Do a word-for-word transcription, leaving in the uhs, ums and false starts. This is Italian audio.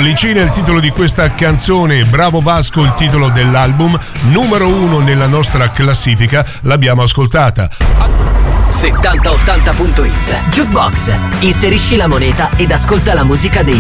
Bollicine è il titolo di questa canzone, Bravo Vasco il titolo dell'album, numero uno nella nostra classifica, l'abbiamo ascoltata. settanta ottanta punto it Jukebox. Inserisci la moneta ed ascolta la musica dei